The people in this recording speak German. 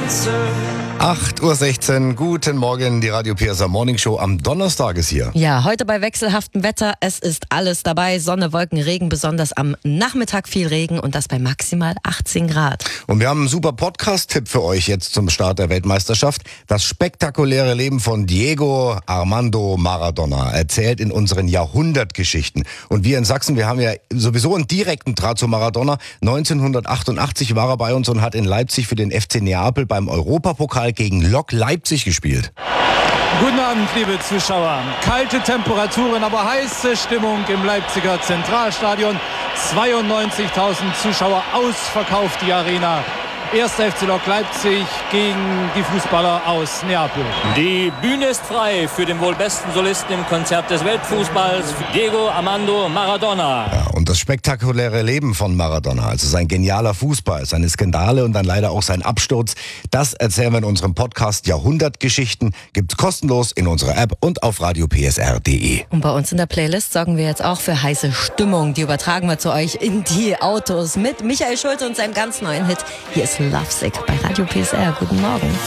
8:16 Uhr, guten Morgen, die Radio PSR Morning Show am Donnerstag ist hier. Ja, heute bei wechselhaftem Wetter. Es ist alles dabei. Sonne, Wolken, Regen, besonders am Nachmittag viel Regen und das bei maximal 18 Grad. Und wir haben einen super Podcast-Tipp für euch jetzt zum Start der Weltmeisterschaft. Das spektakuläre Leben von Diego Armando Maradona, erzählt in unseren Jahrhundertgeschichten. Und wir in Sachsen, wir haben ja sowieso einen direkten Draht zu Maradona. 1988 war er bei uns und hat in Leipzig für den FC Neapel beim Europapokal gegen Lok Leipzig gespielt. Guten Abend, liebe Zuschauer. Kalte Temperaturen, aber heiße Stimmung im Leipziger Zentralstadion. 92.000 Zuschauer, ausverkauft die Arena. 1. FC Lok Leipzig gegen die Fußballer aus Neapel. Die Bühne ist frei für den wohl besten Solisten im Konzert des Weltfußballs, Diego Armando Maradona. Ja, und das spektakuläre Leben von Maradona, also sein genialer Fußball, seine Skandale und dann leider auch sein Absturz, das erzählen wir in unserem Podcast Jahrhundertgeschichten. Gibt's kostenlos in unserer App und auf radiopsr.de. Und bei uns in der Playlist sorgen wir jetzt auch für heiße Stimmung. Die übertragen wir zu euch in die Autos mit Michael Schulte und seinem ganz neuen Hit. Hier ist Lovesick bei Radio PSR. Guten Morgen.